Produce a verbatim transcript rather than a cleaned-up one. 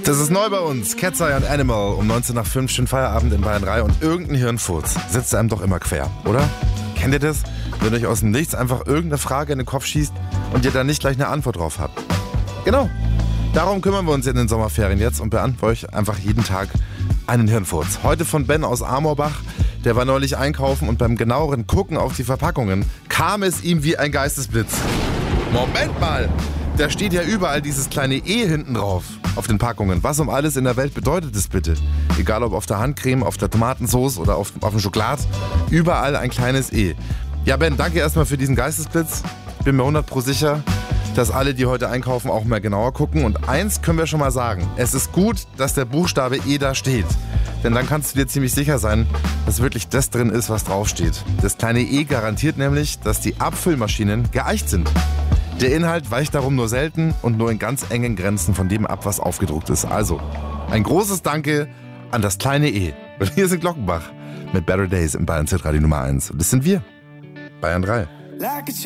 Das ist neu bei uns. Cat's Eye und Animal um neunzehn nach fünf, schön Feierabend in Bayern drei und irgendein Hirnfurz sitzt einem doch immer quer, oder? Kennt ihr das? Wenn euch aus dem Nichts einfach irgendeine Frage in den Kopf schießt und ihr dann nicht gleich eine Antwort drauf habt. Genau. Darum kümmern wir uns in den Sommerferien jetzt und beantworten euch einfach jeden Tag einen Hirnfurz. Heute von Ben aus Amorbach. Der war neulich einkaufen und beim genaueren Gucken auf die Verpackungen kam es ihm wie ein Geistesblitz. Moment mal! Da steht ja überall dieses kleine E hinten drauf auf den Packungen. Was um alles in der Welt bedeutet es bitte? Egal ob auf der Handcreme, auf der Tomatensauce oder auf, auf dem Schokolad. Überall ein kleines E. Ja Ben, danke erstmal für diesen Geistesblitz. Bin mir hundert Prozent sicher, dass alle, die heute einkaufen, auch mal genauer gucken. Und eins können wir schon mal sagen. Es ist gut, dass der Buchstabe E da steht. Denn dann kannst du dir ziemlich sicher sein, dass wirklich das drin ist, was draufsteht. Das kleine E garantiert nämlich, dass die Abfüllmaschinen geeicht sind. Der Inhalt weicht darum nur selten und nur in ganz engen Grenzen von dem ab, was aufgedruckt ist. Also, ein großes Danke an das kleine E. Und hier sind Glockenbach mit Better Days im Bayern Z Radio Nummer eins. Und das sind wir, Bayern drei.